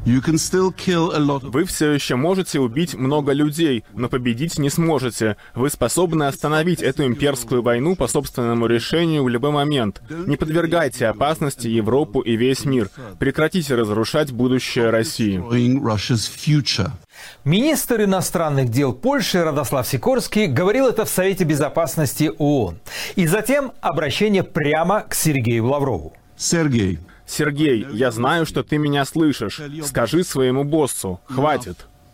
Вы все еще можете убить много людей, но победить не сможете. Вы способны остановить эту имперскую войну по собственному решению в любой момент. Не подвергайте опасности Европу и весь мир. Прекратите разрушать будущее России. Министр иностранных дел Польши Радослав Сикорский говорил это в Совете Безопасности ООН. И затем обращение прямо к Сергею Лаврову. Сергей, я знаю, что ты меня слышишь. Скажи своему боссу, хватит.